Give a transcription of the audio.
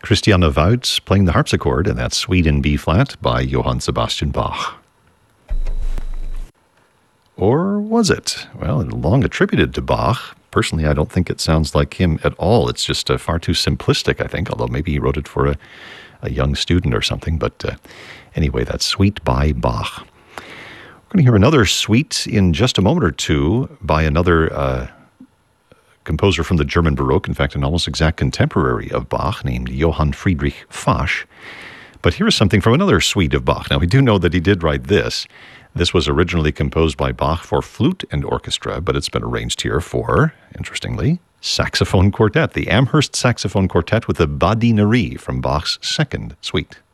Christiane Woutz playing the harpsichord, and that's Suite in B-flat by Johann Sebastian Bach. Or was it? Well, long attributed to Bach. Personally, I don't think it sounds like him at all. It's just far too simplistic, I think, although maybe he wrote it for a young student or something. But anyway, that's Suite by Bach. We're going to hear another suite in just a moment or two by another composer from the German Baroque, in fact, an almost exact contemporary of Bach named Johann Friedrich Fasch. But here is something from another suite of Bach. Now, we do know that he did write this. This was originally composed by Bach for flute and orchestra, but it's been arranged here for, interestingly, saxophone quartet, the Amherst Saxophone Quartet with the Badinerie from Bach's second suite.